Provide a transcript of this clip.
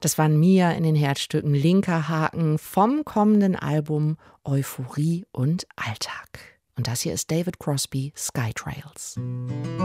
Das waren Mia in den Herzstücken, linker Haken vom kommenden Album Euphorie und Alltag. Und das hier ist David Crosby, Skytrails.